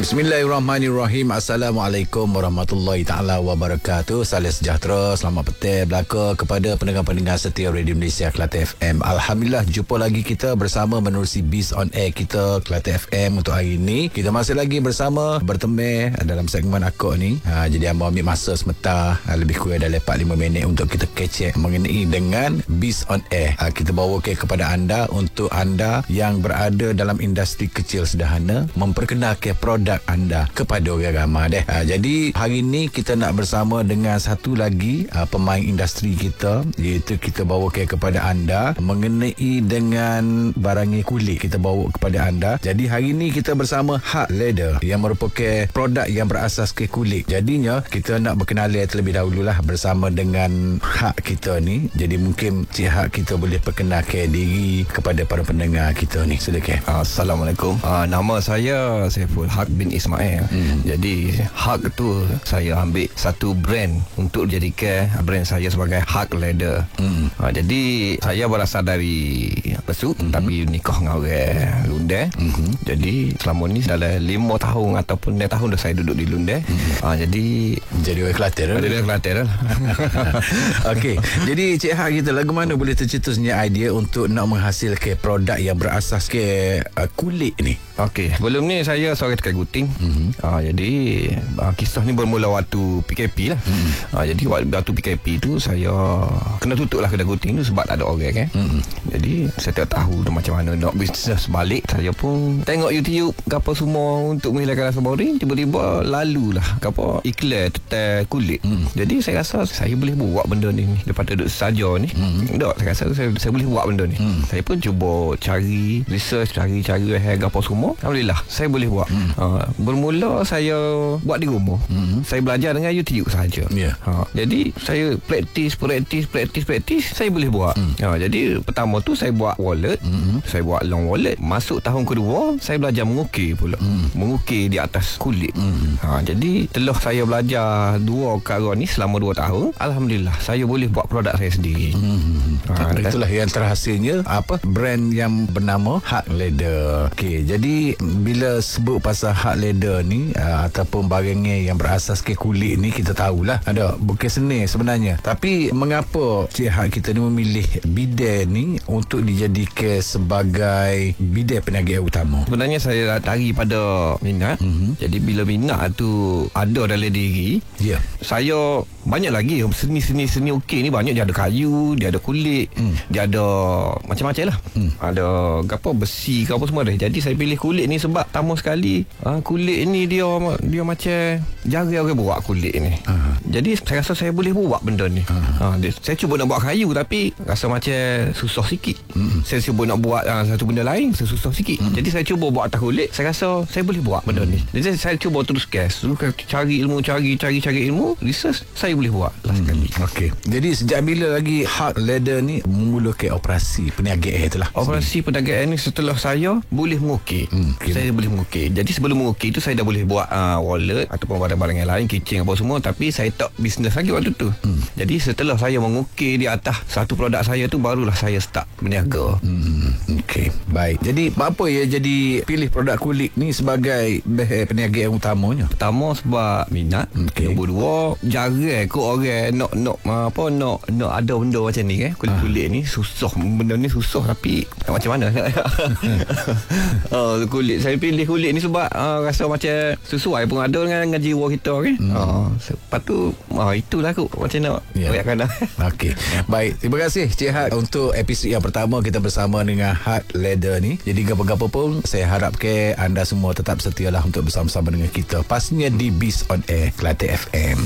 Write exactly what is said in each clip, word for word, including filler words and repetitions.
Bismillahirrahmanirrahim. Assalamualaikum warahmatullahi taala wabarakatuh. Salam sejahtera, selamat petang belaka kepada pendengar-pendengar setia Radio Malaysia Kelate F M. Alhamdulillah, jumpa lagi kita bersama menerusi Biz on Air kita Kelate F M untuk hari ini. Kita masih lagi bersama bertemu dalam segmen aku ni. Ha, jadi amba ambil masa sebentar, ha, lebih kurang dalam empat lima minit untuk kita kecek mengenai dengan Biz on Air. Ha, kita bawa ke kepada anda untuk anda yang berada dalam industri kecil sederhana memperkenalkan produk anda kepada orang ramai deh. Ha, jadi hari ini kita nak bersama dengan satu lagi ha, pemain industri kita, iaitu kita bawa ke kepada anda mengenai dengan barang kulit kita bawa kepada anda. Jadi hari ini kita bersama Hard Leather yang merupakan produk yang berasas ke kulit. Jadinya kita nak berkenalan terlebih dahululah bersama dengan Hak kita ni. Jadi mungkin Cik Hak kita boleh perkenalkan diri kepada para pendengar kita ni. Silakan. Assalamualaikum. Uh, nama saya Saiful Haq bin Ismail. Hmm. Jadi Haq tu saya ambil satu brand untuk jadikan brand saya sebagai Haq Leather. Hmm. Uh, jadi saya berasal dari Besut, hmm. tapi nikah dengan orang Lunde. Hmm. Jadi selama ni dalam lima tahun ataupun enam tahun dah saya duduk di Lunde. Hmm. Uh, jadi jadi orang Kelantan. Jadi orang Kelantan. Okey. Jadi Cik Haq kita lagu mana boleh tercetusnya idea untuk nak menghasilkan produk yang berasas ke uh, kulit ni? Okey, sebelum ni saya seorang tukang gunting. Mm-hmm. Uh, jadi uh, kisah ni bermula waktu P K P lah. Mm-hmm. Uh, jadi waktu P K P tu saya kena tutup lah kedai gunting tu sebab tak ada orang kan. Mm-hmm. Jadi saya tak tahu macam mana nak bisnes balik. Saya pun tengok YouTube apa semua untuk menghilangkan rasa boring. Tiba-tiba lalu lah apa iklan tentang kulit. Mm-hmm. Jadi saya rasa saya boleh buat benda ni daripada duduk saja ni. Mm-hmm. Tak, saya rasa saya, saya boleh buat benda ni. Mm-hmm. Saya pun cuba cari research, cari-cari apa semua. Alhamdulillah saya boleh buat. Hmm. uh, Bermula saya buat di rumah. hmm. Saya belajar dengan YouTube saja. yeah. uh, Jadi saya praktis Praktis Praktis Praktis saya boleh buat. hmm. uh, Jadi pertama tu saya buat wallet. hmm. Saya buat long wallet. Masuk tahun kedua saya belajar mengukir pula. hmm. Mengukir di atas kulit. hmm. uh, Jadi telah saya belajar dua perkara ni selama dua tahun, alhamdulillah saya boleh buat produk saya sendiri. hmm. uh, Itulah yang terhasilnya apa brand yang bernama Hard Leather. Okey, jadi bila sebut pasal Hard Leather ni uh, ataupun barangnya yang berasas ke kulit ni, kita tahulah ada bukan seni sebenarnya. Tapi mengapa Cik Hak kita ni memilih bidang ni untuk dijadikan sebagai bidang perniagaan utama? Sebenarnya saya lari pada minat. Mm-hmm. Jadi bila minat tu ada dalam diri, ya, yeah. saya banyak lagi seni-seni seni okey ni banyak. Dia ada kayu, dia ada kulit, mm. dia ada macam-macam lah. Mm. Ada apa besi ke apa semua dah. Jadi saya pilih kulit ni sebab pertama sekali uh, kulit ni dia dia macam jarang orang buat kulit ni. Uh-huh. Jadi saya rasa saya boleh buat benda ni. Uh-huh. Uh, dia, saya cuba nak buat kayu tapi rasa macam susah sikit. Uh-huh. Saya cuba nak buat uh, satu benda lain, susah sikit. Uh-huh. Jadi saya cuba buat atas kulit, saya rasa saya boleh buat benda uh-huh. ni. Jadi saya cuba terus gas, terus cari ilmu, cari cari cari ilmu, research, saya boleh buat last uh-huh. kali. Okey. Jadi sejak bila lagi Hard Leather ni memulakan operasi perniagaan itulah? Operasi perniagaan ni setelah saya boleh mengukir. Hmm, okay. Saya boleh mengukir. Jadi sebelum mengukir tu saya dah boleh buat uh, wallet ataupun barang-barang yang lain, kitchen apa semua, tapi saya tak bisnes lagi waktu tu. Hmm. Jadi setelah saya mengukir di atas satu produk saya tu, barulah saya start berniaga. Hmm. Okey, baik. Jadi apa ya jadi pilih produk kulit ni sebagai perniagaan utamanya? Pertama sebab minat. Okay. Nombor dua, jarang kau orang nak nak apa nak nak ada benda macam ni kan. Kulit-kulit ah. ni susah. Benda ni susah tapi macam mana? Oh, kulit saya pilih kulit ni sebab uh, rasa macam sesuai pun ada dengan, dengan jiwa kita kan. Hmm. Uh, lepas tu uh, itulah aku macam nak koyakkan dah. Okey. Baik, terima kasih Cik Hak untuk episod yang pertama kita bersama dengan Hard Leather ni. Jadi gapa-gapa pun saya harap ke anda semua tetap setialah untuk bersama-sama dengan kita pastinya di Biz on Air Kelate F M.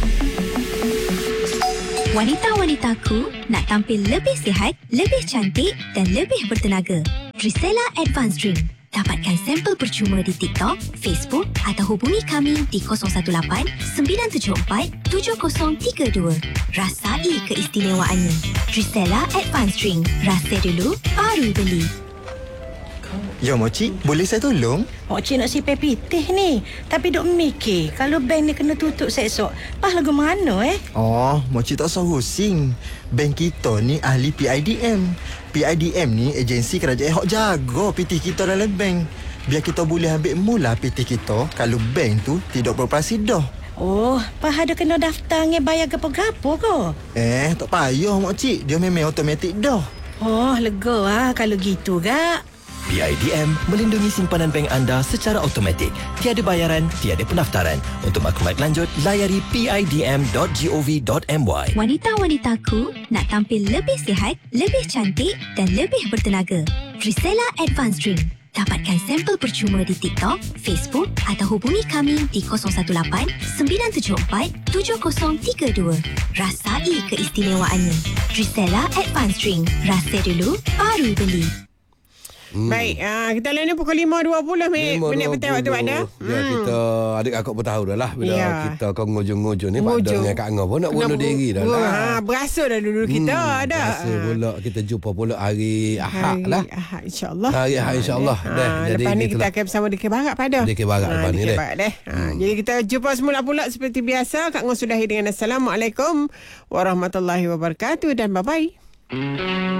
Wanita-wanitaku nak tampil lebih sihat, lebih cantik dan lebih bertenaga. Drisella Advanced Drink. Dapatkan sampel percuma di TikTok, Facebook atau hubungi kami di kosong satu lapan sembilan tujuh empat tujuh kosong tiga dua. Rasai keistimewaannya. Drisella Advanced Drink. Rasa dulu, baru beli. Ya, Moci, boleh saya tolong? Moci nak sipai pitih ni. Tapi duk mikir, kalau bank ni kena tutup esok, pas lagu mana eh? Oh, Moci tak usah rusing. Bank kita ni ahli P I D M. P I D M ni agensi kerajaan hok jaga pitih kita dalam bank. biar kita boleh ambil mula P T kita kalau bank tu tidak beroperasi dah. Oh, pah ada kena daftar nge bayar gapo-gapo ke? Eh, tak payah makcik. Dia memang automatik dah. Oh, lega ah kalau gitu gak. P I D M melindungi simpanan bank anda secara automatik. Tiada bayaran, tiada pendaftaran. Untuk maklumat lanjut, layari p i d m dot gov dot m y. Wanita-wanitaku nak tampil lebih sihat, lebih cantik dan lebih bertenaga. Trisela Advanced Drink. Dapatkan sampel percuma di TikTok, Facebook atau hubungi kami di kosong satu lapan sembilan tujuh empat tujuh kosong tiga dua. Rasai keistimewaannya. Trisela Advanced Drink. Rasa dulu, baru beli. Hmm. Baik, uh, kita lain ni pukul lima dua puluh minit, minit betul waktu Pada. Ya, hmm. kita adik akak pun tahu dah lah. Bila ya. kita kau ngujung-ngujung ni, Pada dengan Kak Angah pun nak bunuh diri dah Ha, lah. berasa dah dulu kita hmm, dah. Berasa pula kita jumpa pula hari Ahad hari lah. Ahad insyaAllah. Hari Ahad insyaAllah. Ha, Dah, ha, jadi lepas ni kita lah. akan bersama Dikir Barat Pada. Dikir Barat ha, lepas ni Dikir deh. Barat deh. Ha, Hmm. Jadi kita jumpa semula pula seperti biasa. Kak Ngah sudahi dengan Assalamualaikum warahmatullahi wabarakatuh dan bye-bye.